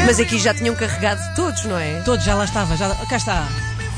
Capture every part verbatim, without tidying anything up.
Mas aqui já tinham carregado todos, não é? Todos, já lá estava, já... cá está.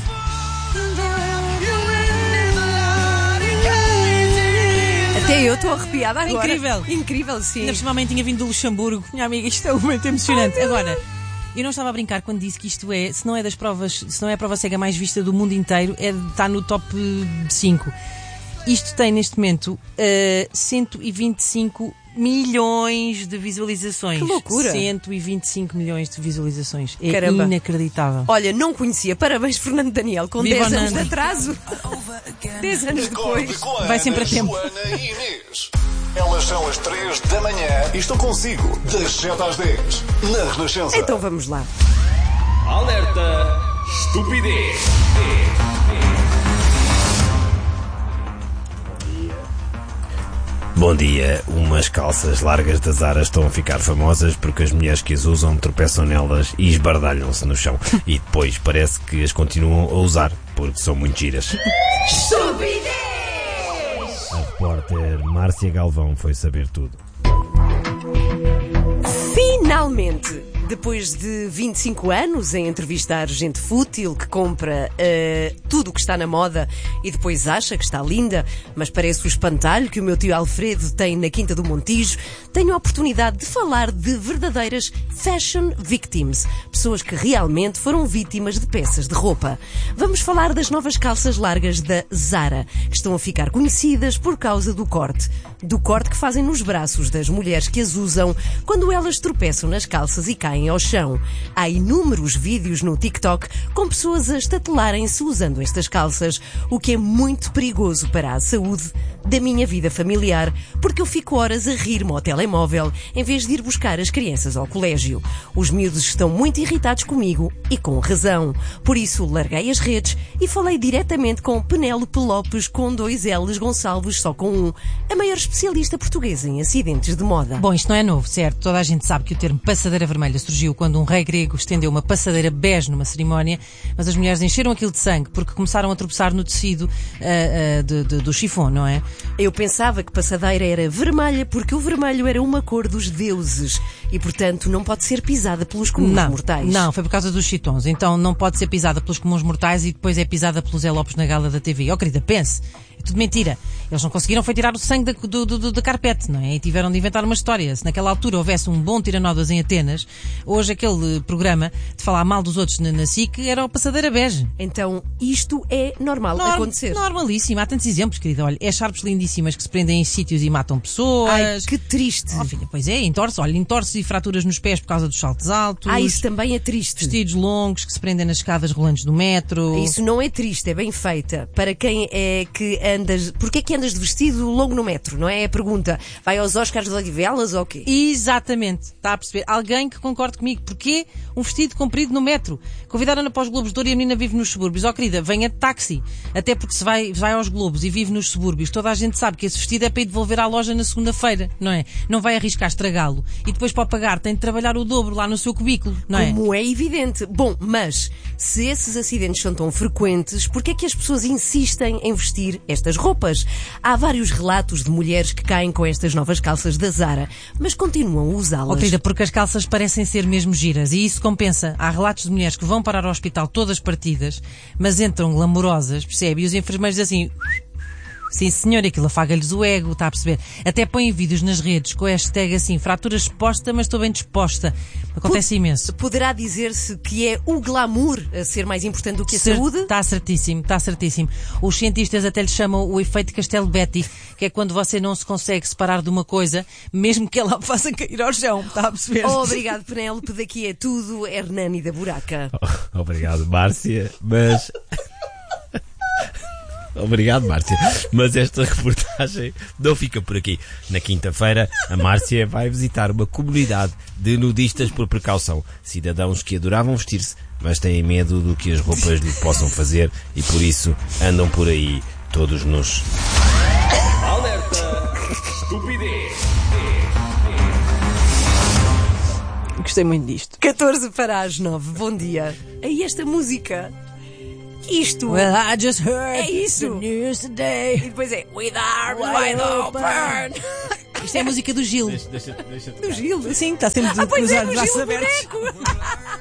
Até eu estou arrepiada agora. Incrível. Incrível, sim. Ainda por cima a mãe tinha vindo do Luxemburgo. Minha amiga, isto é um momento emocionante. Ai, agora, eu não estava a brincar quando disse que isto é, se não é das provas, se não é a prova cega mais vista do mundo inteiro, é, está no top cinco. Isto tem neste momento uh, cento e vinte e cinco milhões de visualizações. Que loucura! cento e vinte e cinco milhões de visualizações. É Caramba. Inacreditável. Olha, não conhecia. Parabéns, Fernando Daniel, com Viva dez anos Nando. de atraso. dez anos depois. Vai sempre a tempo. Joana e Inês. Elas são as três da manhã e estou consigo das sete às dez na Renascença. Então vamos lá. Alerta estupidez. Bom dia, umas calças largas da Zara estão a ficar famosas porque as mulheres que as usam tropeçam nelas e esbardalham-se no chão. E depois parece que as continuam a usar porque são muito giras. Estupidez! A repórter Márcia Galvão foi saber tudo. Finalmente! Depois de vinte e cinco anos em entrevistar gente fútil que compra uh, tudo o que está na moda e depois acha que está linda, mas parece o espantalho que o meu tio Alfredo tem na Quinta do Montijo, tenho a oportunidade de falar de verdadeiras fashion victims, pessoas que realmente foram vítimas de peças de roupa. Vamos falar das novas calças largas da Zara, que estão a ficar conhecidas por causa do corte. Do corte que fazem nos braços das mulheres que as usam quando elas tropeçam nas calças e caem ao chão. Há inúmeros vídeos no TikTok com pessoas a estatelarem-se usando estas calças, o que é muito perigoso para a saúde da minha vida familiar, porque eu fico horas a rir-me ao telemóvel em vez de ir buscar as crianças ao colégio. Os miúdos estão muito irritados comigo e com razão. Por isso larguei as redes e falei diretamente com Penélope Lopes com dois L's, Gonçalves só com um, a maior especialista portuguesa em acidentes de moda. Bom, isto não é novo, certo? Toda a gente sabe que o termo passadeira vermelha surgiu quando um rei grego estendeu uma passadeira bege numa cerimónia, mas as mulheres encheram aquilo de sangue porque começaram a tropeçar no tecido uh, uh, de, de, do chifão, não é? Eu pensava que passadeira era vermelha porque o vermelho era uma cor dos deuses e, portanto, não pode ser pisada pelos comuns não, mortais. Não, foi por causa dos chitons. Então não pode ser pisada pelos comuns mortais e depois é pisada pelos Zé Lopes na gala da T V. Oh, querida, pense. É tudo mentira. Eles não conseguiram foi tirar o sangue da, do, do, do carpete, não é? E tiveram de inventar uma história. Se naquela altura houvesse um bom tiranódoas em Atenas, hoje aquele programa de falar mal dos outros na, na S I C era o passadeira bege. Então isto é normal Norm, acontecer. Normalíssimo. Há tantos exemplos, querida. Olha, é sharps lindíssimas que se prendem em sítios e matam pessoas. Ai, que triste. Oh, filha, pois é, entorce. Olha, entorces e fraturas nos pés por causa dos saltos altos. Ah, isso também é triste. Vestidos longos que se prendem nas escadas rolantes do metro. Isso não é triste, é bem feita. Para quem é que andas... Porquê é que andas de vestido longo no metro, não é? É a pergunta. Vai aos Oscars de Odivelas ou quê? Exatamente. Está a perceber? Alguém que concorde comigo. Porquê um vestido comprido no metro? Convidaram-na para os Globos de Ouro e a menina vive nos subúrbios. Oh, querida, venha de táxi. Até porque se vai, vai aos Globos e vive nos subúrbios, toda a gente sabe que esse vestido é para ir devolver à loja na segunda-feira, não é? Não vai arriscar estragá-lo. E depois para pagar tem de trabalhar o dobro lá no seu cubículo, não é? Como é evidente. Bom, mas se esses acidentes são tão frequentes, porquê é que as pessoas insistem em vestir estas roupas? Há vários relatos de mulheres que caem com estas novas calças da Zara, mas continuam a usá-las. Oh, querida, porque as calças parecem ser mesmo giras e isso compensa. Há relatos de mulheres que vão parar ao hospital todas partidas, mas entram glamourosas, percebe? E os enfermeiros assim... Sim, senhor, aquilo afaga-lhes o ego, está a perceber? Até põem vídeos nas redes com a hashtag assim, fratura exposta, mas estou bem disposta. Acontece imenso. Poderá dizer-se que é o glamour a ser mais importante do que a Cer- saúde? Está certíssimo, está certíssimo. Os cientistas até lhe chamam o efeito Castelo Betty, que é quando você não se consegue separar de uma coisa, mesmo que ela a faça cair ao chão, está a perceber? Oh, obrigado, Penélope. Daqui é tudo. Hernani da Buraca. Oh, obrigado, Márcia, mas... Obrigado, Márcia. Mas esta reportagem não fica por aqui. Na quinta-feira, a Márcia vai visitar uma comunidade de nudistas por precaução. Cidadãos que adoravam vestir-se, mas têm medo do que as roupas lhe possam fazer e por isso andam por aí todos nus. Alerta estupidez. Gostei muito disto. catorze para as nove. Bom dia. Aí esta música. Isto. Well, I just heard É isso. the news today. E depois é With our wide open. Isto é a música do Gil. Deixa, deixa, deixa Do Gil, sim, está sempre Ah, com pois os é, olhos o Gil abertos. Boneco.